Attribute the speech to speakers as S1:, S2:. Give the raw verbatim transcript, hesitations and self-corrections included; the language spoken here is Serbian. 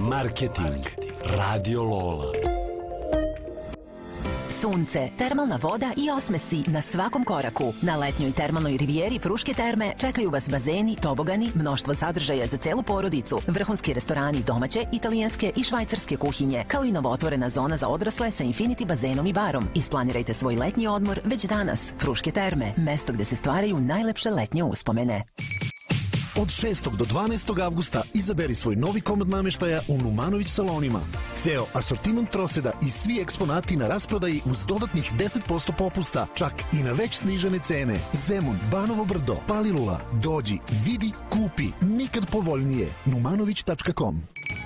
S1: Marketing. Radio Lola.
S2: Sunce, termalna voda i osmesi na svakom koraku. Na letnjoj termalnoj rivijeri Fruške terme čekaju vas bazeni, tobogani, mnoštvo sadržaja za celu porodicu, vrhunski restorani domaće, italijanske i švajcarske kuhinje, kao i novootvorena zona za odrasle sa infinity bazenom i barom. Isplanirajte svoj letnji odmor već danas. Fruške terme, mesto gde se stvaraju najlepše letnje uspomene.
S3: Od šestog do dvanaestog avgusta izaberi svoj novi komad namještaja u Numanović salonima. Ceo asortiman troseda i svi eksponati na rasprodaji uz dodatnih deset posto popusta, čak i na već snižene cene. Zemun, Banovo Brdo, Palilula. Dođi, vidi, kupi. Nikad povoljnije. numanović tačka com.